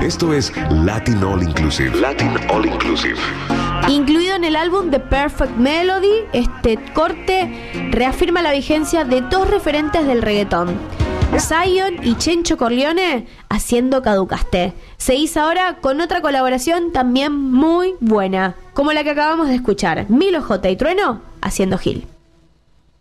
Esto es Latin All Inclusive. Latin All Inclusive. Incluido en el álbum The Perfect Melody, este corte reafirma la vigencia de dos referentes del reggaetón, Zion y Chencho Corleone haciendo Caducaste. Seguís ahora con otra colaboración también muy buena, como la que acabamos de escuchar, Milo J y Trueno haciendo Gil.